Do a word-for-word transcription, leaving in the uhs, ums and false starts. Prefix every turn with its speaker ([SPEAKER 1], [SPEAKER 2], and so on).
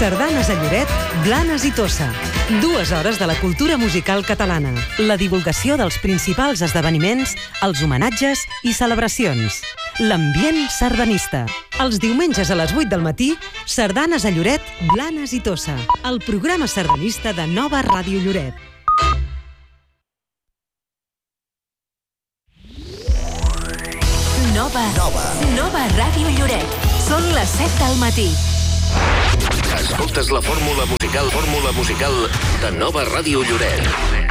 [SPEAKER 1] Sardanes a Lloret, Blanes i Tossa. Dues hores de la cultura musical catalana. La divulgació dels principals esdeveniments, els homenatges i celebracions. L'ambient sardanista. Els diumenges a les vuit del matí, Sardanes a Lloret, Blanes i Tossa. El programa sardanista de Nova Ràdio Lloret.
[SPEAKER 2] Nova. Nova. Nova Ràdio Lloret. Són les set del matí.
[SPEAKER 3] Escoltes la fórmula musical, fórmula musical de Nova Ràdio Lloret.